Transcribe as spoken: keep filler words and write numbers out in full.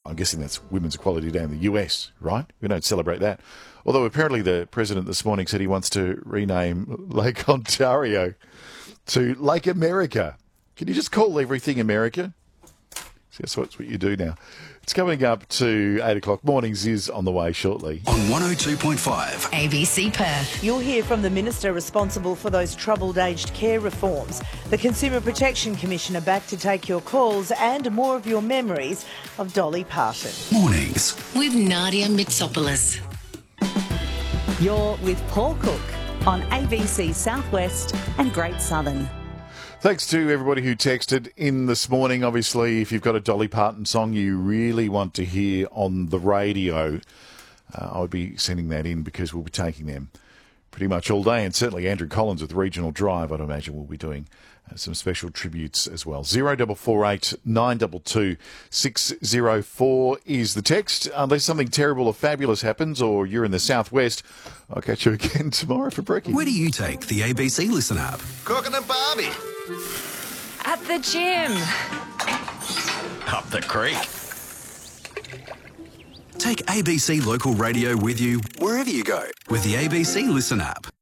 I'm guessing that's Women's Equality Day in the U S, right? We don't celebrate that. Although apparently the president this morning said he wants to rename Lake Ontario to Lake America. Can you just call everything America? That's what you do now. It's coming up to eight o'clock. Mornings is on the way shortly. On one oh two point five. A B C Perth. You'll hear from the Minister responsible for those troubled aged care reforms. The Consumer Protection Commissioner back to take your calls and more of your memories of Dolly Parton. Mornings. With Nadia Mitsopoulos. You're with Paul Cook on A B C Southwest and Great Southern. Thanks to everybody who texted in this morning. Obviously, if you've got a Dolly Parton song you really want to hear on the radio, uh, I'll be sending that in because we'll be taking them pretty much all day. And certainly Andrew Collins with Regional Drive, I'd imagine, will be doing uh, some special tributes as well. zero four four eight nine two two six zero four is the text. Unless something terrible or fabulous happens or you're in the southwest, I'll catch you again tomorrow for brekkie. Where do you take the A B C Listen app? Cooking and Barbie. At the gym. Up the creek. Take A B C Local Radio with you wherever you go with the A B C Listen app.